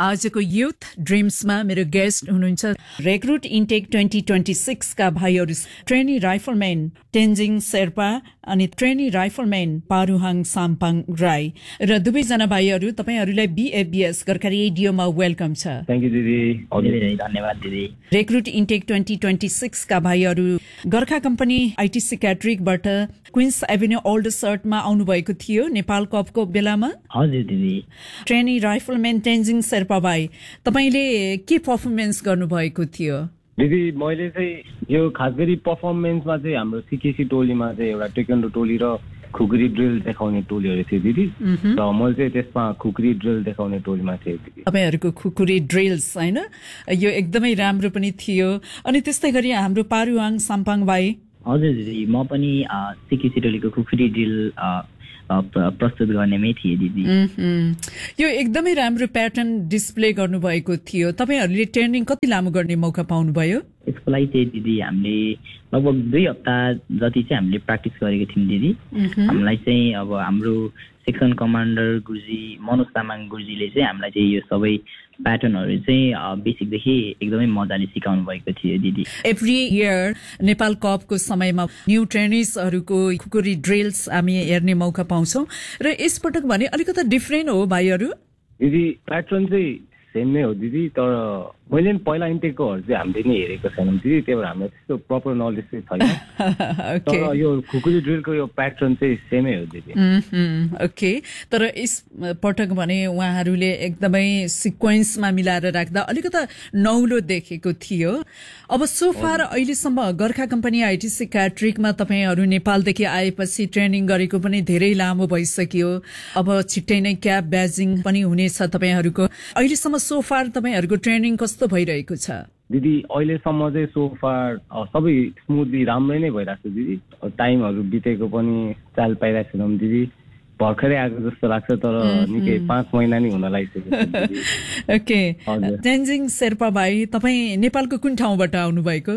आजको युथ ड्रिम्समा मेरो गेस्ट हुनुहुन्छ रिक्रुट इन्टेक 2026 का भाइहरू ट्रेनी राइफलम्यान तेन्जिङ शेर्पा अनि ट्रेनी राइफलम्यान पारुहाङ साम्पाङ राई र दुवैजना भाइहरू तपाईहरुलाई बीएफबीएस गोर्खा रेडियोमा वेलकम छ। थ्यांक यू दिदी। हजुर धन्यवाद दिदी। रिक्रुट इन्टेक 2026 का भाइहरू Gorkha company ITC क्याट्रिकबाट queens avenue old सर्टमा आउनु भएको थियो नेपाल कपको बेलामा। हजुर दिदी। ट्रेनी राइफलम्यान तेन्जिङ शेर्पा भाइ तपाईले के परफर्मेन्स गर्नु भएको थियो? दिदी मैले चाहिँ यो खास गरी परफर्मेन्समा चाहिँ हाम्रो सीकेसी टोलीमा चाहिँ एउटा टेक्वान्डो टोली र खुकुरी ड्रिल देखाउने टोलीहरू थियो दिदी। र मैले चाहिँ त्यसमा खुकुरी ड्रिल देखाउने टोलीमा थिएँ दिदी। तपाईहरुको खुकुरी ड्रिल्स हैन यो एकदमै राम्रो पनि थियो। अनि त्यस्तै गरी हाम्रो पारुहाङ साम्पाङ भाइ। हजुर दिदी म पनि सीकेसी टोलीको खुकुरी ड्रिल प्रस्तुत गर्नेमै थिए दिदी। यो एकदमै राम्रो प्याटर्न डिस्प्ले गर्नुभएको थियो। तपाईहरुले ट्रेनिङ कति लामो गर्ने मौका पाउनुभयो? यसको लागि चाहिँ दिदी हामीले लगभग 2 हप्ता जति चाहिँ हामीले प्र्याक्टिस गरेको थियौँ दिदी। हामीलाई चाहिँ अब हाम्रो सेक्सन कमान्डर गुरुजी मनोज तामाङ गुरुजीले चाहिँ हामीलाई चाहिँ यो सबै प्याटर्नहरू चाहिँ बेसिकदेखि एकदमै मजाले सिकाउनु भएको थियो दिदी। एभ्री इयर नेपाल कपको समयमा न्यू ट्रेनिजहरूको खुकुरी ड्रिल्स हामी हेर्ने मौका पाउँछौँ र यसपटक भने अलिकति डिफ्रेन्ट हो भाइहरू? दिदी प्याटर्न चाहिँ सेम नै हो दिदी, तर मैले पहिला इन्टेककोहरू चाहिँ हामीले नै हेरेको छैनौँ दिदी, त्यही भएर हामीलाई त्यस्तो प्रपर नलेज चाहिँ छैन। तर यो खुकुरी ड्रिलको यो प्याटर्न चाहिँ सेमै हो दिदी। ओके, तर यस पटक भने उहाँहरूले एकदमै सिक्वेन्समा मिलाएर राख्दा अलिकति नौलो देखेको थियो। अब सोफार अहिलेसम्म गोर्खा कम्पनी आईटीसी क्याट्रिकमा तपाईहरू नेपालदेखि आएपछि ट्रेनिङ गरेको पनि धेरै लामो भइसक्यो। अब छिट्टै नै क्याप ब्याजिङ पनि हुनेछ तपाईहरूको। अहिलेसम्म सोफार तपाईहरूको ट्रेनिङ कस्तो भइरहेको छ? दिदी अहिलेसम्म चाहिँ सोफार सबै स्मुथली राम्रै नै भइरहेको छ दिदी। टाइमहरू बितेको पनि चाल पाइरहेको छैनौँ दिदी। भर्खरै आएको जस्तो लाग्छ, तर निकै 5 महिना नै हुन लागिसक्यो। ओके, तेन्जिङ शेर्पा भाइ तपाईँ नेपालको कुन ठाउँबाट आउनु भएको?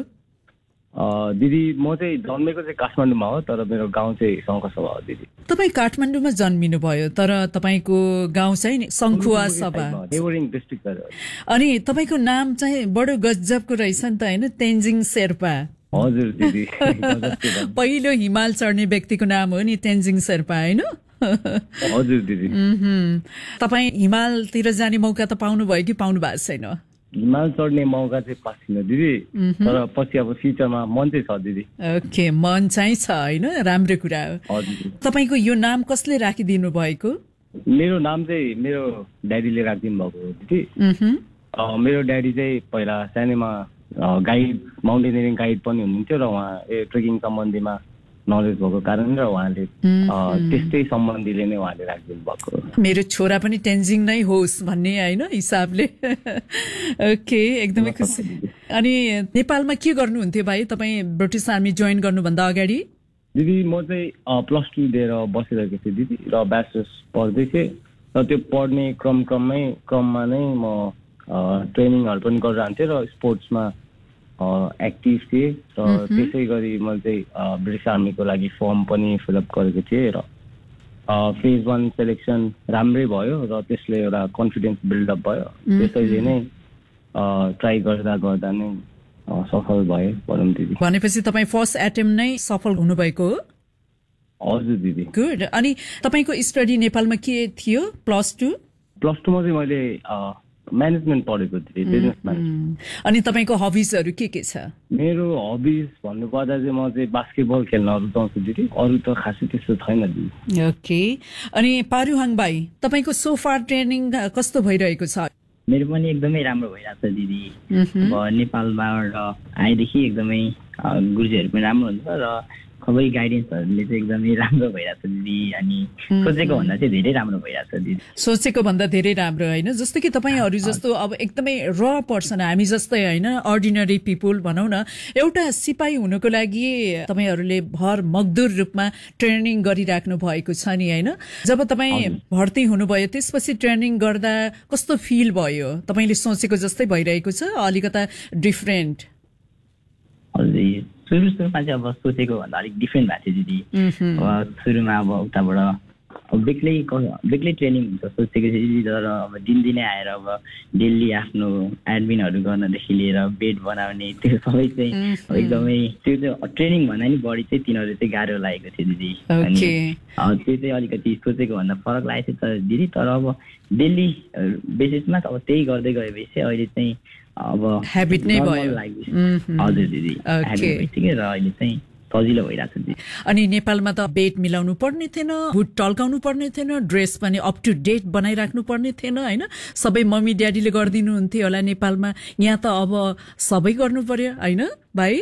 दिदी म चाहिँ जन्मेको चाहिँ काठमाडौँमा हो, तर मेरो गाउँ चाहिँ शङ्खसभा हो दिदी। तपाईँ काठमाडौँमा जन्मिनु भयो, तर तपाईँको गाउँ चाहिँ शङ्खुवा सभा डिस्ट्रिक्ट। अनि तपाईँको नाम चाहिँ बडो गजबको रहेछ नि त हैन, तेन्जिङ शेर्पा। हजुर दिदी। पहिलो हिमाल चढ्ने व्यक्तिको नाम हो नि तेन्जिङ शेर्पा हैन? हजुर दिदी। तपाईँ हिमालतिर जाने मौका त पाउनु भयो कि पाउनु भएको छैन? हिमाल चढ्ने मौका चाहिँ पासिन दिदी, तर पछि अब फ्युचरमा मन चाहिँ छ दिदी। ओके, मन चाहिँ छ हैन, राम्रो कुरा हो। तपाईको यो नाम कसले राखिदिनु भएको? मेरो नाम चाहिँ मेरो ड्याडीले राखिदिनु भएको हो दिदी। मेरो ड्याडी चाहिँ पहिला सानैमा गाइड, माउन्टेनियरिङ गाइड पनि हुनुहुन्थ्यो र उहाँ ट्रेकिङ सम्बन्धीमा नलेज भएको कारणले र उहाँले त्यस्तै सम्बन्धीले नै उहाँले राखिदिनु भएको। मेरो छोरा पनि तेन्जिङ नै होस् भन्ने हैन हिसाबले। ओके, एकदमै खुसी। अनि नेपालमा के गर्नुहुन्थ्यो भाइ तपाईँ ब्रिटिस आर्मी जोइन गर्नुभन्दा अगाडि? दिदी म चाहिँ +2 दिएर बसिरहेको थिएँ दिदी, र ब्याचलर्स पढ्दै थिएँ। र त्यो पढ्ने क्रममा नै म ट्रेनिङहरू पनि गरिरहन्थेँ र स्पोर्ट्समा एक्टिभ थिएँ। र त्यसै गरी मैले चाहिँ ब्रिटिस आर्मीको लागि फर्म पनि फिलअप गरेको थिएँ र फेज 1 सेलेक्सन राम्रै भयो र त्यसले एउटा कन्फिडेन्स बिल्डअप भयो। त्यसैले नै ट्राई गर्दा नै सफल भए भनौँ दिदी। भनेपछि तपाईँ फर्स्ट एटेम्प नै सफल हुनुभएको हो? हजुर दिदी। गुड। अनि तपाईँको स्टडी नेपालमा के थियो? +2 मा चाहिँ मैले म्यानेजमेन्ट पढेको थिएँ, बिजनेस म्यानेजमेन्ट। अनि तपाईँको हबिजहरू के छ? मेरो हबिज भन्नुपर्दा चाहिँ म चाहिँ बास्केटबल खेल्न रुचाउँछु दिदी, अरू त खासै त्यस्तो छैन दिदी। ओके, अनि पारुहाङ भाइ तपाईँको सोफार ट्रेनिङ कस्तो भइरहेको छ? मेरो पनि एकदमै राम्रो भइरहेको छ दिदी। अब नेपालबाट आएदेखि एकदमै गुरुजीहरू पनि राम्रो हुन्छ र सबै गाइडेन्सहरूले चाहिँ एकदमै राम्रो भइरहेको छ दिदी। अनि सोचेको भन्दा चाहिँ धेरै राम्रो भइरहेको छ दिदी। सोचेको भन्दा धेरै राम्रो होइन? जस्तो कि तपाईँहरू जस्तो अब एकदमै र पर्सन, हामी जस्तै होइन अर्डिनरी पिपुल भनौँ न, एउटा सिपाही हुनको लागि तपाईँहरूले भर मजदुर रूपमा ट्रेनिङ गरिराख्नु भएको छ नि होइन? जब तपाईँ भर्ती हुनुभयो त्यसपछि ट्रेनिङ गर्दा कस्तो फिल भयो? तपाईँले सोचेको जस्तै भइरहेको छ अलिकता डिफ्रेन्ट? सुरुमा चाहिँ अब सोचेको भन्दा अलिक डिफ्रेन्ट भएको थियो दिदी। अब सुरुमा अब उताबाट अब बेग्लै ट्रेनिङ हुन्छ सोचेको थिएँ, तर अब दिनदिनै आएर अब डेली आफ्नो एडमिनहरू गर्नदेखि लिएर बेड बनाउने त्यो सबै चाहिँ एकदमै त्यो चाहिँ ट्रेनिङ भन्दा नि बढी चाहिँ तिनीहरू चाहिँ गाह्रो लागेको थियो दिदी। अनि त्यो चाहिँ अलिकति सोचेको भन्दा फरक लागेको थियो तर दिदी, तर अब डेली बेसिसमा अब त्यही गर्दै गएपछि अहिले चाहिँ अब ह्याबिट नै भयो। हजुर दिदी, ह्याबिट भइसक्यो र अहिले चाहिँ सजिलो भइरहेको छ। अनि नेपालमा त बेड मिलाउनु पर्ने थिएन, बुट टल्काउनु पर्ने थिएन, ड्रेस पनि अप टु डेट बनाइराख्नु पर्ने थिएन होइन, सबै मम्मी ड्याडीले गरिदिनुहुन्थ्यो होला नेपालमा। यहाँ त अब सबै गर्नु पर्यो होइन भाइ?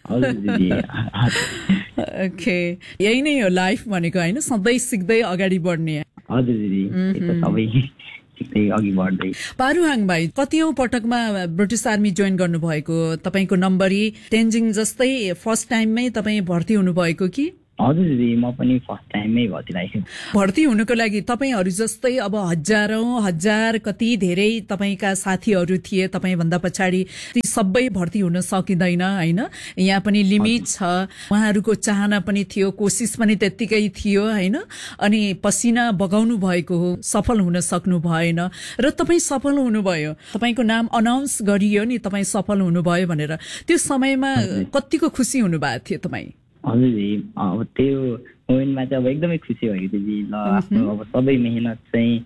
ओके, यही नै हो लाइफ भनेको होइन, सधैँ सिक्दै अगाडि बढ्ने। हजुर दिदी, सबै अघि बढ्दै। पारुहाङ भाइ, कतिौं पटकमा ब्रिटिस आर्मी जोइन गर्नुभएको? तपाईँको नम्बरी तेन्जिङ जस्तै फर्स्ट टाइममै तपाईँ भर्ती हुनुभएको कि? हजुर दिदी, म पनि फर्स्ट टाइममै भर्ती लागेको। भर्ती हुनुको लागि तपाईँहरू जस्तै अब हजार कति धेरै तपाईँका साथीहरू थिए तपाईँभन्दा पछाडि, ती सबै भर्ती हुन सकिँदैन होइन, यहाँ पनि लिमिट छ। उहाँहरूको चाहना पनि थियो, कोसिस पनि त्यत्तिकै थियो होइन, अनि पसिना बगाउनु भएको हो, सफल हुन सक्नु भएन र तपाईँ सफल हुनुभयो। तपाईँको नाम अनाउन्स गरियो नि तपाईँ सफल हुनुभयो भनेर, त्यो समयमा कतिको खुसी हुनुभएको थियो तपाईँ? हजुर दिदी, अब त्यो मोमेन्टमा चाहिँ अब एकदमै खुसी भएको थियो जी। ल आफ्नो अब सबै मेहनत चाहिँ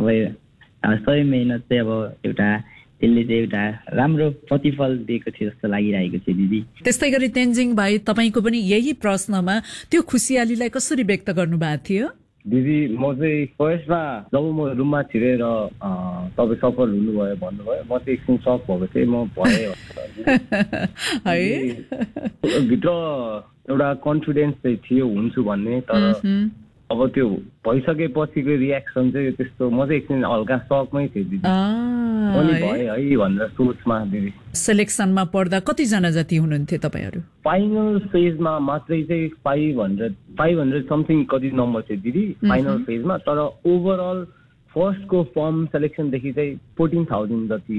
अब एउटा त्यसले चाहिँ एउटा राम्रो प्रतिफल दिएको थियो जस्तो लागिरहेको थियो दिदी। त्यस्तै गरी तेन्जिङ भाइ, तपाईँको पनि यही प्रश्नमा त्यो खुसियालीलाई कसरी व्यक्त गर्नु भएको थियो? दिदी, म चाहिँ फर्स्टमा जब म रुममा छिरेर तपाईँ सफल हुनुभयो भन्नुभयो, म चाहिँ एकछिन सक भएको थिएँ, म भएँ भित्र एउटा कन्फिडेन्स चाहिँ थियो हुन्छु भन्ने, तर अब त्यो भइसकेपछिको रियाक्सन चाहिँ त्यस्तो, म चाहिँ एकछिन हल्का सकमै थिएँ दिदी, अनि भए है भनेर सोचमा। दिदी सेलेक्सनमा पढ्दा कतिजना जति हुनुहुन्थ्यो तपाईँहरू? फाइनल फेजमा मात्रै चाहिँ 500 समथिङ कति नम्बर थियो दिदी फाइनल फेजमा, तर ओभरअल फर्स्टको फर्म सेलेक्सनदेखि चाहिँ 14,000 जति।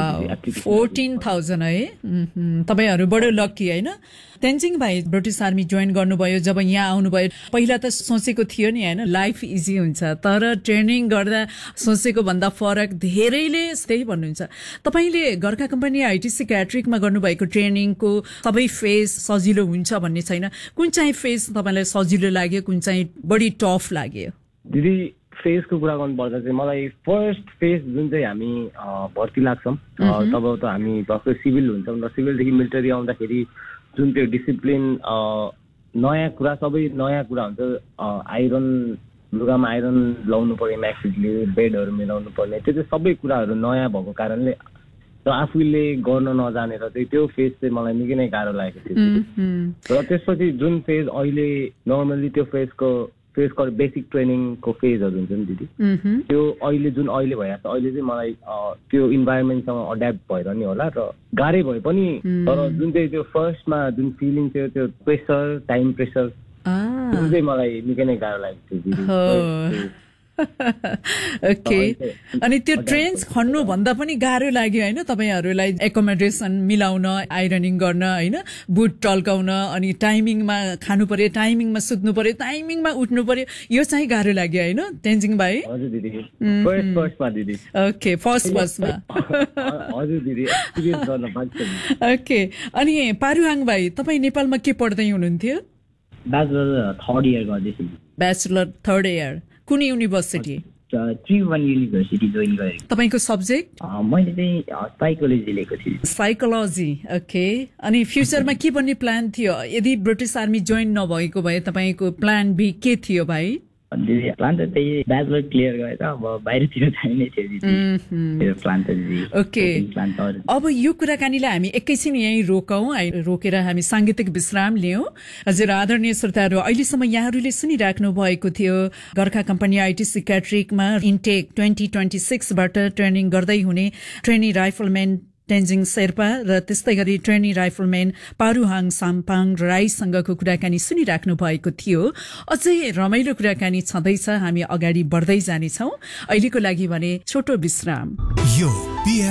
14,000 है, तपाईँहरू बडो लक्की होइन? तेन्जिङ भाइ, ब्रिटिस आर्मी जोइन गर्नुभयो, जब यहाँ आउनुभयो पहिला त सोचेको थियो नि होइन लाइफ इजी हुन्छ, तर ट्रेनिङ गर्दा सोचेको भन्दा फरक धेरैले त्यही भन्नुहुन्छ। तपाईँले गोर्खा कम्पनी आइटिसी क्याट्रिकमा गर्नुभएको ट्रेनिङको सबै फेज सजिलो हुन्छ भन्ने छैन, कुन चाहिँ फेज तपाईँलाई सजिलो लाग्यो, कुन चाहिँ बढी टफ लाग्यो? दिदी फेजको कुरा गर्नुपर्दा चाहिँ मलाई फर्स्ट फेज जुन चाहिँ हामी भर्ती लाग्छौँ तब त हामी भर्खर सिभिल हुन्छौँ र सिभिलदेखि मिलिटरी आउँदाखेरि जुन त्यो डिसिप्लिन नयाँ कुरा, सबै नयाँ कुरा हुन्छ। आइरन, लुगामा आइरन लाउनु पर्ने, म्याक्सिटले बेडहरू मिलाउनु पर्ने, त्यो चाहिँ सबै कुराहरू नयाँ भएको कारणले र आफूले गर्न नजानेर चाहिँ त्यो फेज चाहिँ मलाई निकै नै गाह्रो लागेको थियो। र त्यसपछि जुन फेज अहिले नर्मली त्यो फेजको बेसिक ट्रेनिङको फेजहरू हुन्छ नि दिदी, त्यो अहिले भइरहेको छ, अहिले चाहिँ मलाई त्यो इन्भाइरोमेन्टसँग एड्याप्ट भएर नि होला र गाह्रै भए पनि, तर जुन चाहिँ त्यो फर्स्टमा जुन फिलिङ थियो त्यो प्रेसर, टाइम प्रेसर, जुन चाहिँ मलाई निकै नै गाह्रो लागेको थियो दिदी। ओके, अनि त्यो ट्रेन्स खन्नु भन्दा पनि गाह्रो लाग्यो होइन तपाईँहरूलाई? एकोमोडेसन मिलाउन, आइरनिङ गर्न होइन, बुट टल्काउन, अनि टाइमिङमा खानु पर्यो, टाइमिङमा सुत्नु पर्यो, टाइमिङमा उठ्नु पर्यो, यो चाहिँ गाह्रो लाग्यो होइन तेन्जिङ भाइ? हजुर दिदी, फर्स्टमा दिदी। ओके, फर्स्टमा हजुर दिदी, एक्सपिरियन्स गर्न पाइन्छ। ओके, अनि पारुहाङ भाइ, तपाईँ नेपालमा के पढ्दै हुनुहुन्थ्यो? ब्याचलर थर्ड इयर गर्दैछु। ब्याचलर थर्ड इयर कुन युनिभर्सिटी? त्रिभुवन युनिभर्सिटी जोइन गरेको। तपाईँको सब्जेक्ट? मैले चाहिँ साइकोलोजी लिएको थिएँ। Psychology, okay. अनि फ्युचरमा के बन्ने प्लान थियो? यदि ब्रिटिस आर्मी जोइन नभएको भए तपाईँको प्लान बी के थियो भाइ? प्लान त त्यही ब्याचलर क्लियर गरेर अब बाहिरतिर जाने थियो प्लान त। ओके, अब यो कुराकानीलाई हामी एकैछिन यहीँ रोकेर हामी साङ्गीतिक विश्राम लियौँ। हजुर आदरणीय श्रोताहरू, अहिलेसम्म यहाँहरूले सुनिराख्नु भएको थियो Gorkha company ITC क्याट्रिकमा intake 2026बाट training गर्दै हुने ट्रेनी राइफलम्यान तेन्जिङ शेर्पा र त्यस्तै गरी ट्रेनी राइफलम्यान पारुहाङ साम्पाङ राईसँगको कुराकानी सुनिराख्नु भएको थियो। अझै रमाइलो कुराकानी छँदैछ, हामी अगाडि बढ्दै जानेछौँ। अहिलेको लागि भने छोटो विश्राम।